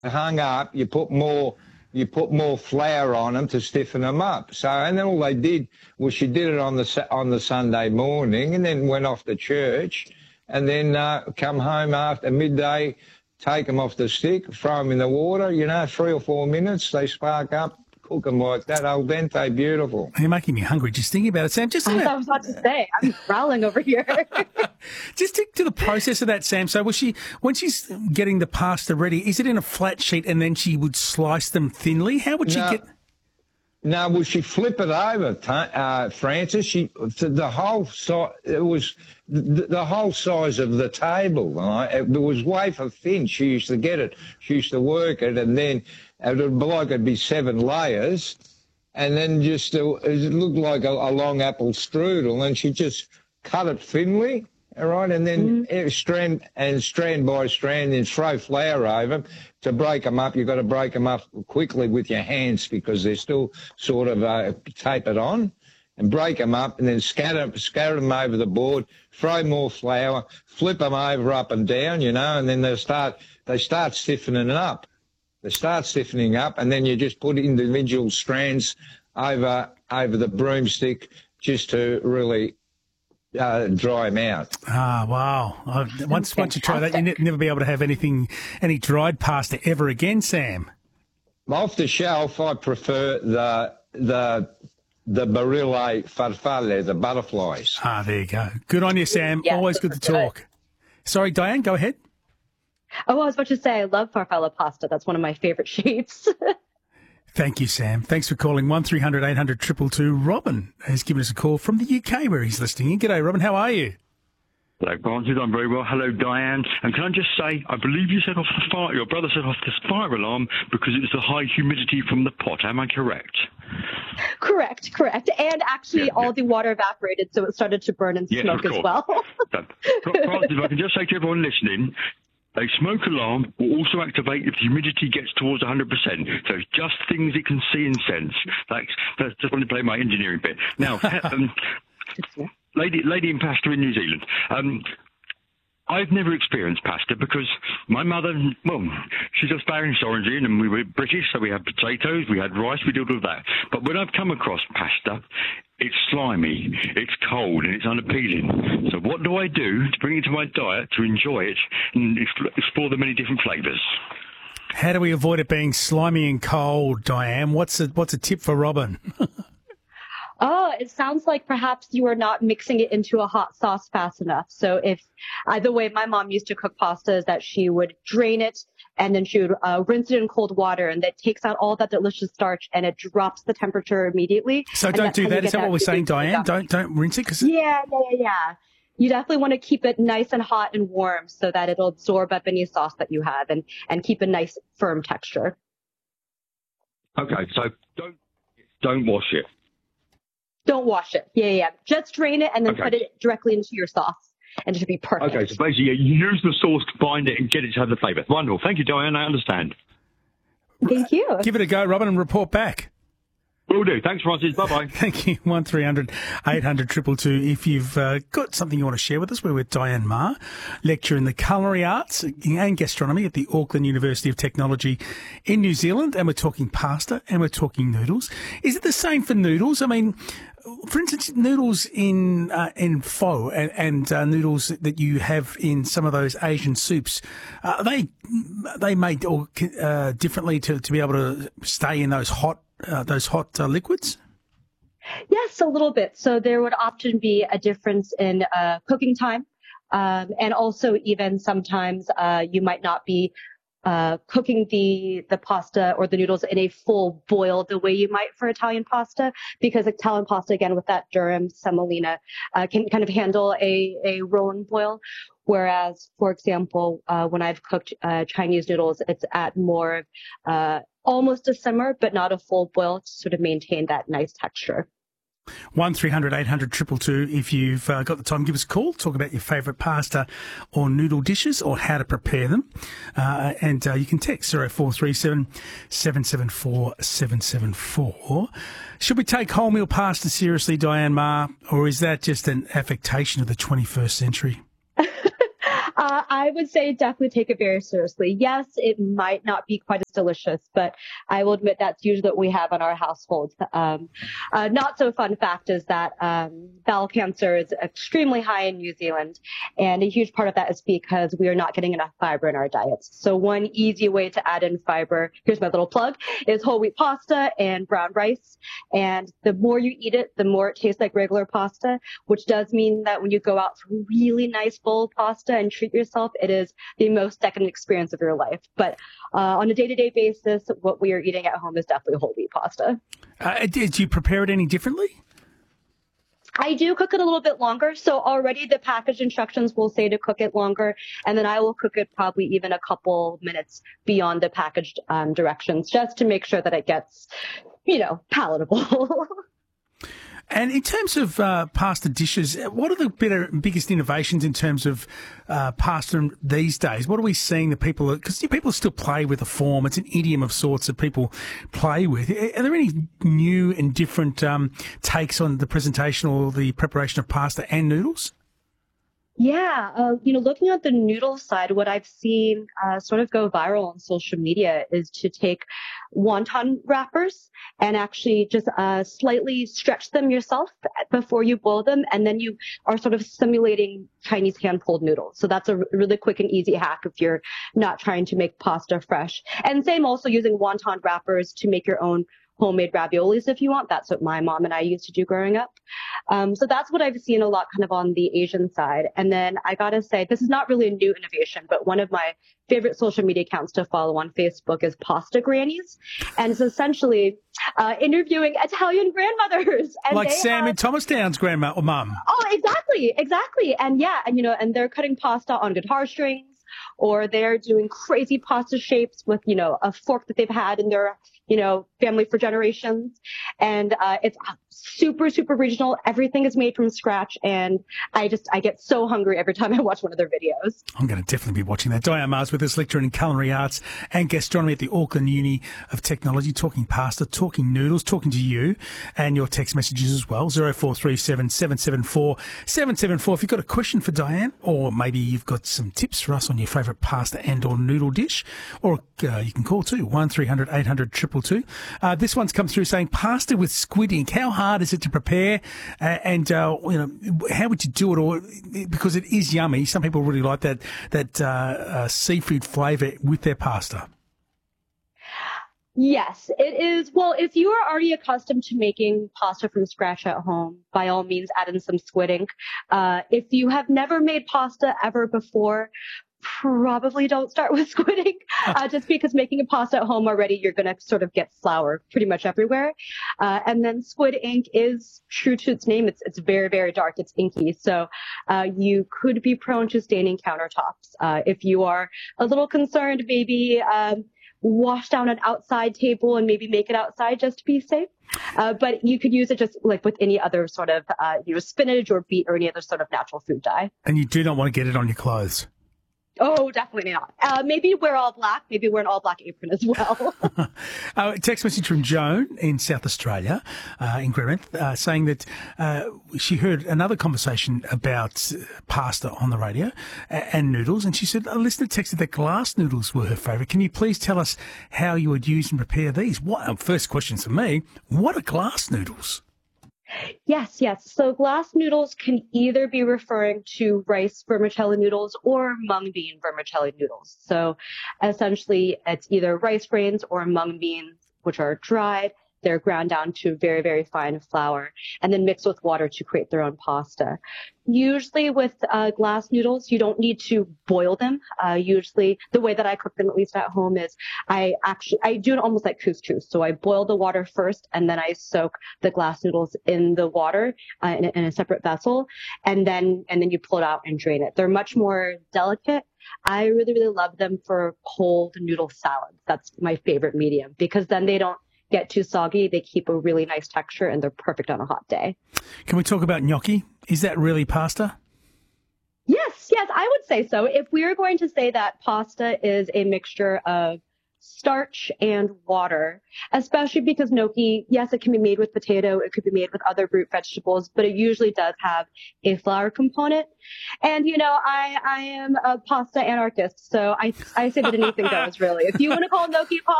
hung up, you put more flour on them to stiffen them up. So, and then all they did was she did it on the Sunday morning, and then went off to church, and then come home after midday, take them off the stick, throw them in the water. 3 or 4 minutes, they spark up. Cook them like that, al dente, beautiful. You're making me hungry just thinking about it, Sam. I was about to say, I'm growling over here. Just stick to the process of that, Sam. So when she's getting the pasta ready, is it in a flat sheet and then she would slice them thinly? How would she get... No, well, she flip it over, Francis. The whole size. It was the whole size of the table. Right? It was wafer thin. She used to get it. She used to work it, and then it'd be 7 layers, and then just it looked like a long apple strudel, and she just cut it thinly. All right, and then strand by strand, then throw flour over them. To break them up, you've got to break them up quickly with your hands because they're still sort of tapered on, and break them up, and then scatter them over the board, throw more flour, flip them over up and down, and then they start stiffening up. They start stiffening up, and then you just put individual strands over the broomstick just to really dry them out. Ah, wow. Once you try that, you'll never be able to have any dried pasta ever again, Sam. Off the shelf, I prefer the Barilla farfalle, the butterflies. Ah, there you go. Good on you, Sam. Yeah, always good to talk. Sorry, Diane, go ahead. Oh, I was about to say, I love farfalle pasta. That's one of my favourite shapes. Thank you, Sam. Thanks for calling 1300 800 222. Robin has given us a call from the UK where he's listening in. G'day, Robin. How are you? Hello, Francis. I'm very well. Hello, Diane. And can I just say, I believe you set off the fire, your brother set off the fire alarm because it was the high humidity from the pot. Am I correct? Correct. And actually, all the water evaporated, so it started to burn and smoke as well. Francis, if I can just say to everyone listening, a smoke alarm will also activate if the humidity gets towards 100%. So it's just things it can see and sense. That's just want to play my engineering bit. Now, lady in pasta in New Zealand. I've never experienced pasta because my mother, she's Australian origin, and we were British, so we had potatoes, we had rice, we did all of that. But when I've come across pasta, it's slimy, it's cold, and it's unappealing. So what do I do to bring it to my diet to enjoy it and explore the many different flavours? How do we avoid it being slimy and cold, Diane? What's a tip for Robin? Oh, it sounds like perhaps you are not mixing it into a hot sauce fast enough. So if the way my mom used to cook pasta is that she would drain it and then she would rinse it in cold water, and that takes out all that delicious starch and it drops the temperature immediately. So don't do that. Is that what we're saying, Diane? Don't rinse it? Yeah. You definitely want to keep it nice and hot and warm so that it'll absorb up any sauce that you have and keep a nice firm texture. Okay, so don't wash it. Don't wash it. Yeah. Just drain it and then put it directly into your sauce, and it should be perfect. Okay, so basically you use the sauce to bind it and get it to have the flavour. Wonderful. Thank you, Diane. I understand. Thank you. Give it a go, Robin, and report back. Will do. Thanks, Francis. Bye-bye. Thank you. 1300 800 222. If you've got something you want to share with us, we're with Diane Ma, lecturer in the culinary arts and gastronomy at the Auckland University of Technology in New Zealand, and we're talking pasta and we're talking noodles. Is it the same for noodles? I mean, for instance, noodles in pho and noodles that you have in some of those Asian soups, are they made differently to be able to stay in those hot liquids? Yes, a little bit. So there would often be a difference in cooking time, and also even sometimes you might not be cooking the pasta or the noodles in a full boil the way you might for Italian pasta, because Italian pasta, again, with that durum semolina, can kind of handle a rolling boil. Whereas, for example, when I've cooked Chinese noodles, it's at more of almost a simmer, but not a full boil, to sort of maintain that nice texture. 1300 800 222. If you've got the time, give us a call. Talk about your favourite pasta or noodle dishes or how to prepare them. And you can text 0437 774 774. Should we take wholemeal pasta seriously, Diane Ma, or is that just an affectation of the 21st century? I would say definitely take it very seriously. Yes, it might not be quite as delicious, but I will admit that's usually what we have in our household. Not so fun fact is that bowel cancer is extremely high in New Zealand, and a huge part of that is because we are not getting enough fiber in our diets. So one easy way to add in fiber, here's my little plug, is whole wheat pasta and brown rice. And the more you eat it, the more it tastes like regular pasta, which does mean that when you go out for really nice bowl of pasta and treat yourself, it is the most decadent experience of your life. But on a day-to-day basis, what we are eating at home is definitely whole wheat pasta. Did you prepare it any differently? I do cook it a little bit longer. So already the package instructions will say to cook it longer, and then I will cook it probably even a couple minutes beyond the packaged directions, just to make sure that it gets, palatable. And in terms of pasta dishes, what are the biggest innovations in terms of pasta these days? What are we seeing that because people still play with the form. It's an idiom of sorts that people play with. Are there any new and different takes on the presentation or the preparation of pasta and noodles? Yeah, looking at the noodle side, what I've seen sort of go viral on social media is to take wonton wrappers and actually just slightly stretch them yourself before you boil them, and then you are sort of simulating Chinese hand-pulled noodles. So that's a really quick and easy hack if you're not trying to make pasta fresh. And same also using wonton wrappers to make your own homemade raviolis if you want. That's what my mom and I used to do growing up. So that's what I've seen a lot kind of on the Asian side. And then I gotta say, this is not really a new innovation, but one of my favorite social media accounts to follow on Facebook is Pasta Grannies. And it's essentially interviewing Italian grandmothers. And like Sam in Thomastown's grandma or mum. Oh, exactly. And yeah, and they're cutting pasta on guitar strings, or they're doing crazy pasta shapes with, a fork that they've had in their, family for generations. And it's super, super regional. Everything is made from scratch. And I get so hungry every time I watch one of their videos. I'm going to definitely be watching that. Diane Ma's with us, lecturer in culinary arts and gastronomy at the Auckland Uni of Technology, talking pasta, talking noodles, talking to you and your text messages as well. 0437 774 774. If you've got a question for Diane, or maybe you've got some tips for us on your favourite pasta and or noodle dish, or you can call too, 1300 800 222. This one's come through saying pasta with squid ink. How hard is it to prepare? And how would you do it? Or because it is yummy, some people really like that seafood flavour with their pasta. Yes, it is. Well, if you are already accustomed to making pasta from scratch at home, by all means, add in some squid ink. If you have never made pasta ever before, probably don't start with squid ink, just because making a pasta at home already, you're going to sort of get flour pretty much everywhere. And then squid ink is true to its name. It's very, very dark. It's inky. So you could be prone to staining countertops. If you are a little concerned, maybe wash down an outside table and maybe make it outside just to be safe. But you could use it just like with any other sort of spinach or beet or any other sort of natural food dye. And you do not want to get it on your clothes. Oh, definitely not. Maybe wear all black. Maybe wear an all black apron as well. Text message from Joan in South Australia, in Greymouth, saying that she heard another conversation about pasta on the radio and noodles, and she said a listener texted that glass noodles were her favourite. Can you please tell us how you would use and prepare these? First question for me, what are glass noodles? Yes. So glass noodles can either be referring to rice vermicelli noodles or mung bean vermicelli noodles. So essentially it's either rice grains or mung beans, which are dried. They're ground down to very, very fine flour and then mixed with water to create their own pasta. Usually with glass noodles, you don't need to boil them. Usually the way that I cook them, at least at home, is I do it almost like couscous. So I boil the water first and then I soak the glass noodles in the water in a separate vessel. And then you pull it out and drain it. They're much more delicate. I really, really love them for cold noodle salads. That's my favorite medium because then they don't get too soggy. They keep a really nice texture and they're perfect on a hot day. Can we talk about gnocchi? Is that really pasta? Yes, I would say so. If we are going to say that pasta is a mixture of starch and water, especially because gnocchi, yes, it can be made with potato. It could be made with other root vegetables, but it usually does have a flour component. And, I am a pasta anarchist, so I say that anything goes, really. If you want to call gnocchi pasta,